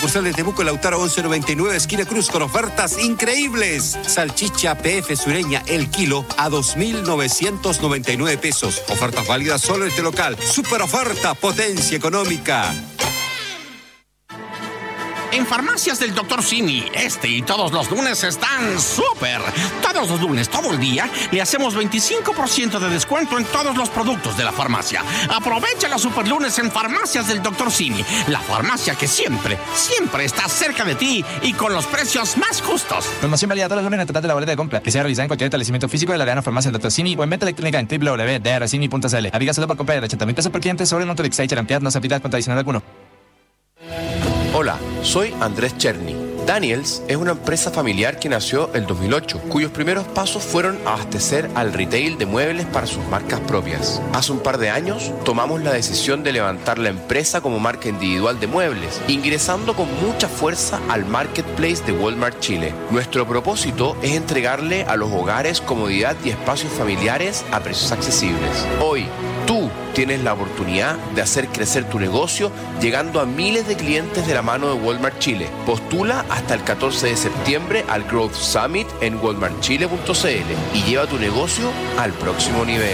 Sucursal de Temuco, Lautaro 1199, esquina Cruz, con ofertas increíbles. Salchicha PF sureña el kilo a 2.999 pesos. Ofertas válidas solo en este local. Super oferta, potencia económica. En Farmacias del Dr. Simi, este y todos los lunes están súper. Todos los lunes, todo el día, le hacemos 25% de descuento en todos los productos de la farmacia. Aprovecha los super lunes en Farmacias del Dr. Simi, la farmacia que siempre está cerca de ti y con los precios más justos. Promoción válida todos los lunes en el total de la boleta de compra, que sea realizada en cualquier establecimiento físico de la gran farmacia del Dr. Simi o en venta electrónica en www.drcimi.cl. Aplica solo por compra de 80.000 pesos por cliente sobre el monto de Excite Charampiad, no se aplica con adicional alguno. Hola, soy Andrés Cherny. Daniels es una empresa familiar que nació en 2008, cuyos primeros pasos fueron abastecer al retail de muebles para sus marcas propias. Hace un par de años tomamos la decisión de levantar la empresa como marca individual de muebles, ingresando con mucha fuerza al marketplace de Walmart Chile. Nuestro propósito es entregarle a los hogares comodidad y espacios familiares a precios accesibles. Hoy, tú tienes la oportunidad de hacer crecer tu negocio llegando a miles de clientes de la mano de Walmart Chile. Postula hasta el 14 de septiembre al Growth Summit en walmartchile.cl y lleva tu negocio al próximo nivel.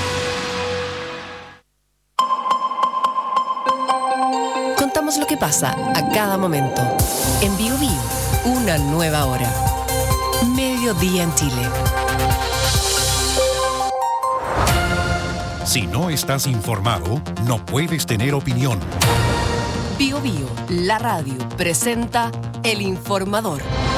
Contamos lo que pasa a cada momento. En Bio Bio, una nueva hora. Mediodía en Chile. Si no estás informado, no puedes tener opinión. Bio Bio, la radio, presenta El Informador.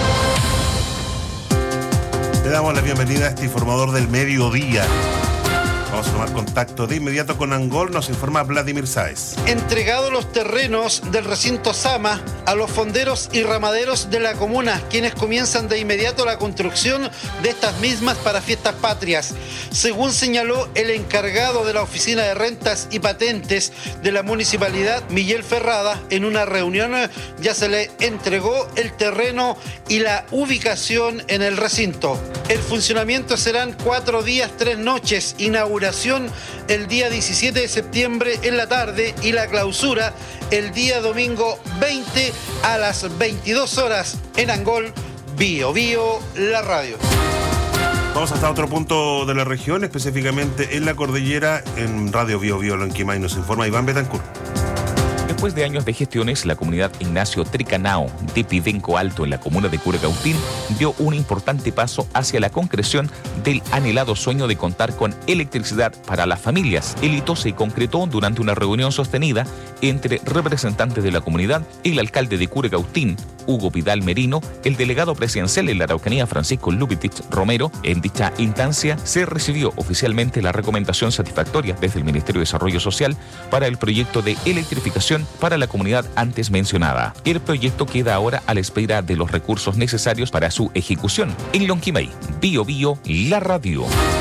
Le damos la bienvenida a este informador del mediodía. Vamos a tomar contacto de inmediato con Angol, nos informa Vladimir Sáez. Entregados los terrenos del recinto Sama a los fonderos y ramaderos de la comuna, quienes comienzan de inmediato la construcción de estas mismas para fiestas patrias. Según señaló el encargado de la Oficina de Rentas y Patentes de la Municipalidad, Miguel Ferrada, en una reunión ya se le entregó el terreno y la ubicación en el recinto. El funcionamiento serán 4 días, 3 noches, inauguración el día 17 de septiembre en la tarde y la clausura el día domingo 20 a las 22 horas en Angol. Bio Bio, la radio. Vamos hasta otro punto de la región, específicamente en la cordillera, en Radio Bio Bio Lonquimay nos informa Iván Betancourt. Después de años de gestiones, la comunidad Ignacio Tricanao de Pidenco Alto en la comuna de Curacautín dio un importante paso hacia la concreción del anhelado sueño de contar con electricidad para las familias. El hito se concretó durante una reunión sostenida entre representantes de la comunidad, el alcalde de Curacautín, Hugo Vidal Merino, el delegado presidencial en la Araucanía, Francisco Lubitich Romero. En dicha instancia se recibió oficialmente la recomendación satisfactoria desde el Ministerio de Desarrollo Social para el proyecto de electrificación para la comunidad antes mencionada. El proyecto queda ahora a la espera de los recursos necesarios para su ejecución. En Lonquimay, Bio Bio, la radio.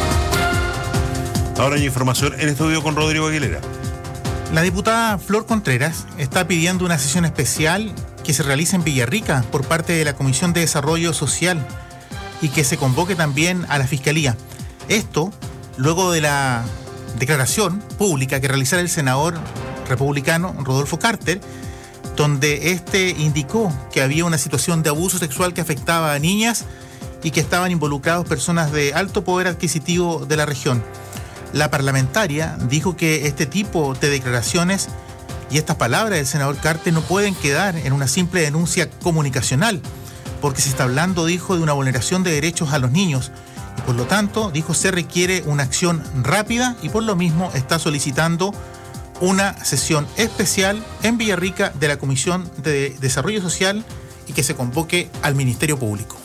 Ahora hay información en estudio con Rodrigo Aguilera. La diputada Flor Contreras está pidiendo una sesión especial que se realice en Villarrica por parte de la Comisión de Desarrollo Social y que se convoque también a la Fiscalía. Esto luego de la declaración pública que realizara el senador republicano Rodolfo Carter, donde este indicó que había una situación de abuso sexual que afectaba a niñas y que estaban involucrados personas de alto poder adquisitivo de la región. La parlamentaria dijo que este tipo de declaraciones y estas palabras del senador Carter no pueden quedar en una simple denuncia comunicacional, porque se está hablando, dijo, de una vulneración de derechos a los niños y por lo tanto, dijo, se requiere una acción rápida y por lo mismo está solicitando una sesión especial en Villarrica de la Comisión de Desarrollo Social y que se convoque al Ministerio Público.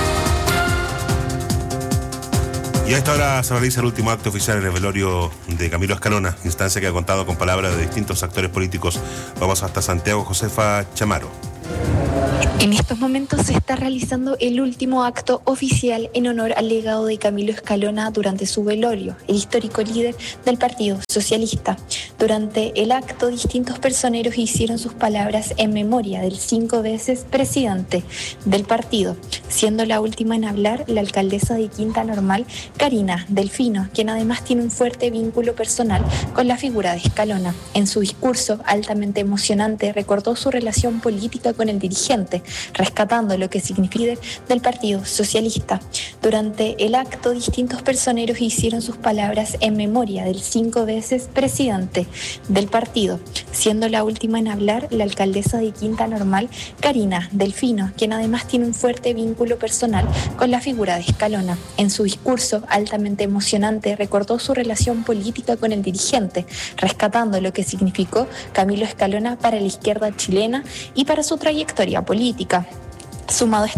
Y a esta hora se realiza el último acto oficial en el velorio de Camilo Escalona, instancia que ha contado con palabras de distintos actores políticos. Vamos hasta Santiago, Josefa Chamaro. En estos momentos se está realizando el último acto oficial en honor al legado de Camilo Escalona durante su velorio, el histórico líder del Partido Socialista. Durante el acto, distintos personeros hicieron sus palabras en memoria del 5 veces presidente del partido, siendo la última en hablar la alcaldesa de Quinta Normal, Karina Delfino, quien además tiene un fuerte vínculo personal con la figura de Escalona. En su discurso, altamente emocionante, recordó su relación política con el dirigente, rescatando lo que significa del Partido Socialista. Durante el acto, distintos personeros hicieron sus palabras en memoria del 5 veces presidente del partido, siendo la última en hablar la alcaldesa de Quinta Normal, Karina Delfino, quien además tiene un fuerte vínculo personal con la figura de Escalona. En su discurso, altamente emocionante, recordó su relación política con el dirigente, rescatando lo que significó Camilo Escalona para la izquierda chilena y para su trayectoria política. Sumado a